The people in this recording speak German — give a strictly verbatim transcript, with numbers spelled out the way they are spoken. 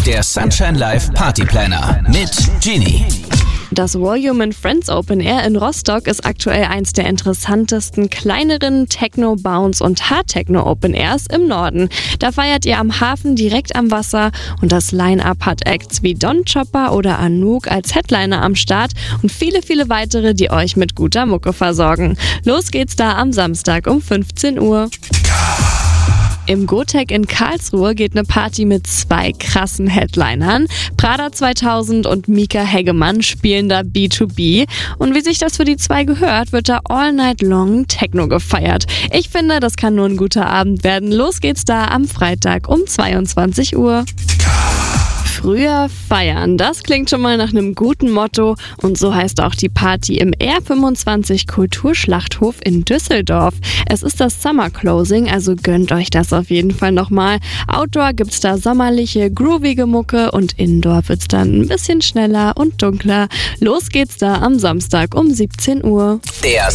Der Sunshine Live Party Planner mit Genie. Das Volume and Friends Open Air in Rostock ist aktuell eins der interessantesten kleineren Techno, Bounce und Hard Techno Open Airs im Norden. Da feiert ihr am Hafen direkt am Wasser und das Line-Up hat Acts wie Don Chopper oder Anouk als Headliner am Start und viele, viele weitere, die euch mit guter Mucke versorgen. Los geht's da am Samstag um fünfzehn Uhr. Im Gotek in Karlsruhe geht eine Party mit zwei krassen Headlinern. Prada zweitausend und Mika Hegemann spielen da B zwei B. Und wie sich das für die zwei gehört, wird da all night long Techno gefeiert. Ich finde, das kann nur ein guter Abend werden. Los geht's da am Freitag um zweiundzwanzig Uhr. Früher feiern, das klingt schon mal nach einem guten Motto und so heißt auch die Party im R fünfundzwanzig Kulturschlachthof in Düsseldorf. Es ist das Summer Closing, also gönnt euch das auf jeden Fall nochmal. Outdoor gibt's da sommerliche, groovige Mucke und Indoor wird's dann ein bisschen schneller und dunkler. Los geht's da am Samstag um siebzehn Uhr. Der